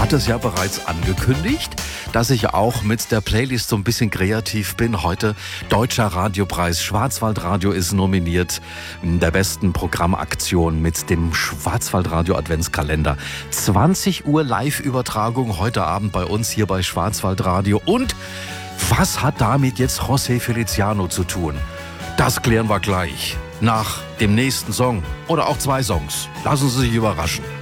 habe das ja bereits angekündigt, dass ich auch mit der Playlist so ein bisschen kreativ bin. Heute Deutscher Radiopreis. Schwarzwaldradio ist nominiert der besten Programmaktion mit dem Schwarzwaldradio Adventskalender. 20 Uhr Live-Übertragung heute Abend bei uns hier bei Schwarzwaldradio. Und was hat damit jetzt José Feliciano zu tun? Das klären wir gleich nach dem nächsten Song oder auch 2 Songs. Lassen Sie sich überraschen.